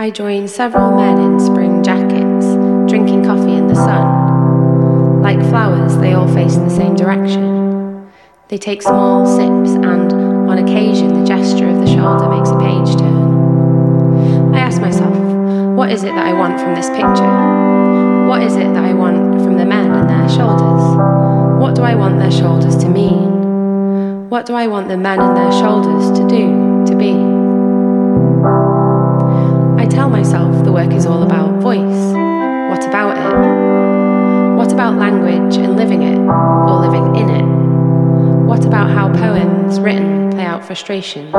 I join several men in spring jackets, drinking coffee in the sun. Like flowers, they all face in the same direction. They take small sips and, on occasion, the gesture of the shoulder makes a page turn. I ask myself, what is it that I want from this picture? What is it that I want from the men and their shoulders? What do I want their shoulders to mean? What do I want the men and their shoulders to do, to be? I tell myself the work is all about voice. What about it? What about language and living it, or living in it? What about how poems written play out frustrations?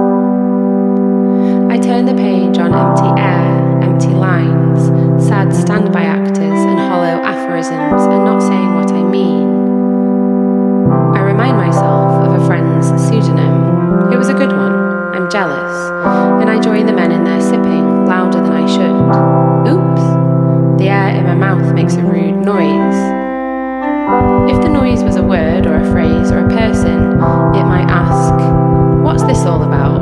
I turn the page on empty air, empty lines, sad standby actors and hollow aphorisms and not saying what I mean. I remind myself of a friend's pseudonym. It was a good one. I'm jealous, and I join the men in their sipping louder than I should. Oops! The air in my mouth makes a rude noise. If the noise was a word or a phrase or a person, it might ask, "What's this all about?"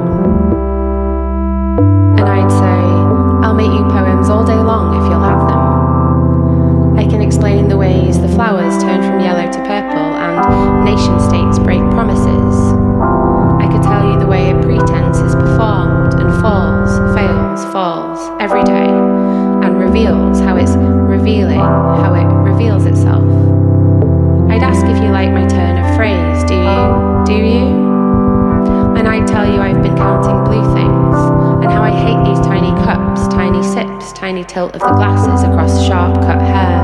And I'd say, "I'll make you poems all day long if you'll have them." I can explain the ways the flowers turn from yellow to purple and nation-states break promises. I could tell you the way a pretense is performed and falls, fails, falls every day and reveals how it's revealing, how it reveals itself. I'd ask if you like my turn of phrase, do you? Do you? And I'd tell you I've been counting blue things and how I hate these tiny cups, tiny sips, tiny tilt of the glasses across sharp cut hair.